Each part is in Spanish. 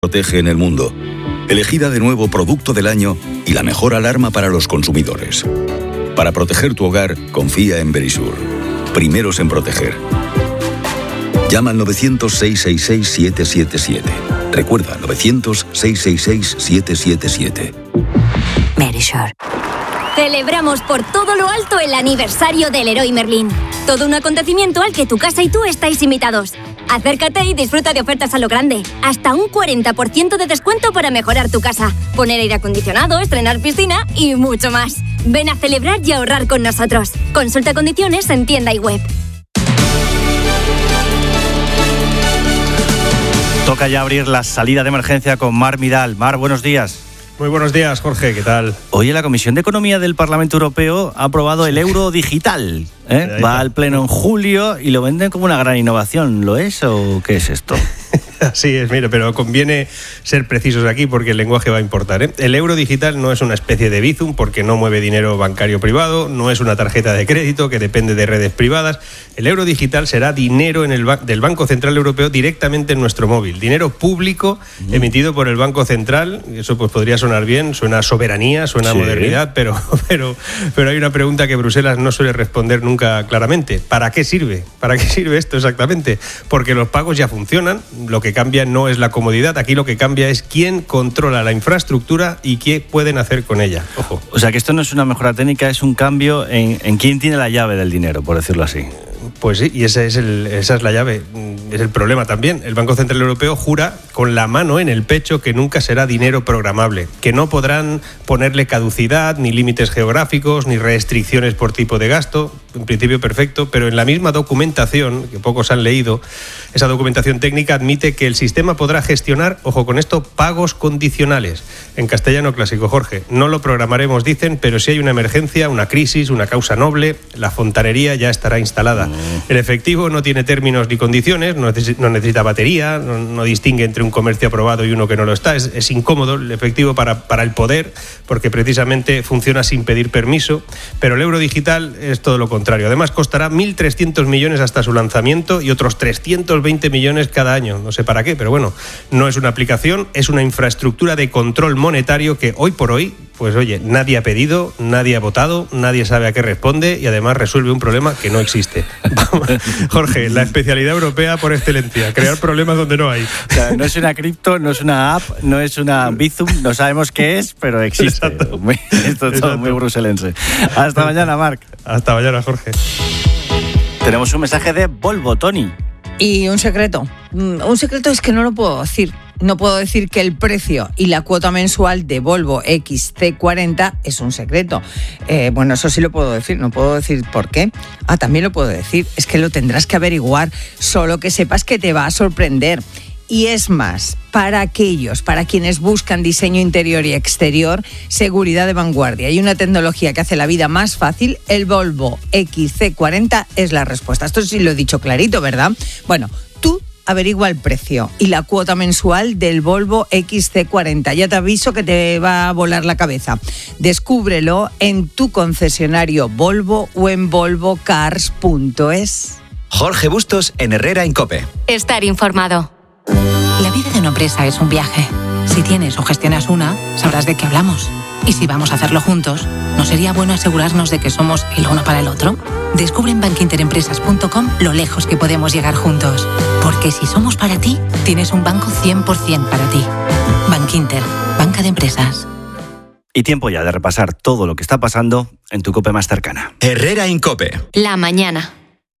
protege en el mundo. Elegida de nuevo Producto del Año y la mejor alarma para los consumidores. Para proteger tu hogar, confía en Verisur. Primeros en proteger. Llama al 900-666-777. Recuerda, 900-666-777. Verisur. Celebramos por todo lo alto el aniversario del Leroy Merlin. Todo un acontecimiento al que tu casa y tú estáis invitados. Acércate y disfruta de ofertas a lo grande. Hasta un 40% de descuento para mejorar tu casa, poner aire acondicionado, estrenar piscina y mucho más. Ven a celebrar y ahorrar con nosotros. Consulta condiciones en tienda y web. Toca ya abrir la salida de emergencia con Mar Midal. Mar, buenos días. Muy buenos días, Jorge, ¿qué tal? Oye, la Comisión de Economía del Parlamento Europeo ha aprobado el euro digital. Va al pleno en julio y lo venden como una gran innovación. ¿Lo es o qué es esto? Así es, mire, pero conviene ser precisos aquí porque el lenguaje va a importar, ¿eh? El euro digital no es una especie de Bizum porque no mueve dinero bancario privado, no es una tarjeta de crédito que depende de redes privadas. El euro digital será dinero del Banco Central Europeo directamente en nuestro móvil. Dinero público emitido por el Banco Central. Eso pues podría sonar bien, suena a soberanía, suena a modernidad, pero hay una pregunta que Bruselas no suele responder nunca claramente. ¿Para qué sirve? ¿Para qué sirve esto exactamente? Porque los pagos ya funcionan, lo que cambia no es la comodidad, aquí lo que cambia es quién controla la infraestructura y qué pueden hacer con ella. Ojo. O sea que esto no es una mejora técnica, es un cambio en quién tiene la llave del dinero, por decirlo así. Pues sí, y esa es la llave, es el problema también. El Banco Central Europeo jura con la mano en el pecho que nunca será dinero programable, que no podrán ponerle caducidad, ni límites geográficos, ni restricciones por tipo de gasto. En principio perfecto, pero en la misma documentación, que pocos han leído, esa documentación técnica admite que el sistema podrá gestionar, ojo con esto, pagos condicionales. En castellano clásico, Jorge, no lo programaremos, dicen, pero si hay una emergencia, una crisis, una causa noble, la fontanería ya estará instalada. El efectivo no tiene términos ni condiciones, no necesita batería, no distingue entre un comercio aprobado y uno que no lo está. Es incómodo el efectivo para el poder, porque precisamente funciona sin pedir permiso, pero el euro digital es todo lo contrario. Además, costará 1.300 millones hasta su lanzamiento y otros 320 millones cada año. No sé para qué, pero bueno, no es una aplicación, es una infraestructura de control monetario que hoy por hoy, pues oye, nadie ha pedido, nadie ha votado, nadie sabe a qué responde y además resuelve un problema que no existe. Jorge, la especialidad europea por excelencia, crear problemas donde no hay. O sea, no es una cripto, no es una app, no es una Bizum, no sabemos qué es, pero existe. Esto es todo muy bruselense. Hasta mañana, Marc. Hasta mañana, Jorge. Tenemos un mensaje de Volvo, Tony. Y un secreto. Un secreto es que no lo puedo decir. No puedo decir que el precio y la cuota mensual de Volvo XC40 es un secreto. Bueno, eso sí lo puedo decir, no puedo decir por qué. También lo puedo decir, es que lo tendrás que averiguar, solo que sepas que te va a sorprender. Y es más, para quienes buscan diseño interior y exterior, seguridad de vanguardia y una tecnología que hace la vida más fácil, el Volvo XC40 es la respuesta. Esto sí lo he dicho clarito, ¿verdad? Bueno, tú averigua el precio y la cuota mensual del Volvo XC40. Ya te aviso que te va a volar la cabeza. Descúbrelo en tu concesionario Volvo o en volvocars.es. Jorge Bustos en Herrera en COPE. Estar informado. La vida de una empresa es un viaje. Si tienes o gestionas una, sabrás de qué hablamos. Y si vamos a hacerlo juntos, ¿no sería bueno asegurarnos de que somos el uno para el otro? Descubre en bankinterempresas.com lo lejos que podemos llegar juntos. Porque si somos para ti, tienes un banco 100% para ti. Bankinter, banca de empresas. Y tiempo ya de repasar todo lo que está pasando en tu COPE más cercana. Herrera en COPE. La mañana.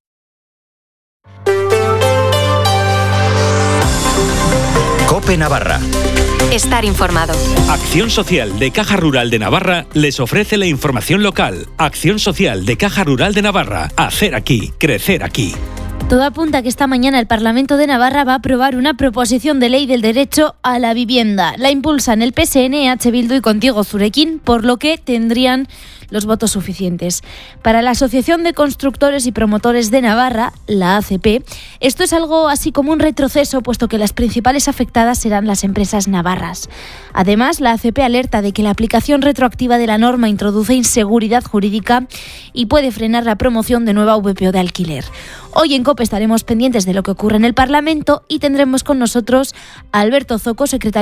COPE Navarra. Estar informado. Acción Social de Caja Rural de Navarra les ofrece la información local. Acción Social de Caja Rural de Navarra. Hacer aquí, crecer aquí. Todo apunta que esta mañana el Parlamento de Navarra va a aprobar una proposición de ley del derecho a la vivienda. La impulsan el PSN, EH Bildu y Contigo Zurekin, por lo que tendrían los votos suficientes. Para la Asociación de Constructores y Promotores de Navarra, la ACP, esto es algo así como un retroceso, puesto que las principales afectadas serán las empresas navarras. Además, la ACP alerta de que la aplicación retroactiva de la norma introduce inseguridad jurídica y puede frenar la promoción de nueva VPO de alquiler. Hoy en COPE estaremos pendientes de lo que ocurre en el Parlamento y tendremos con nosotros a Alberto Zoco, secretario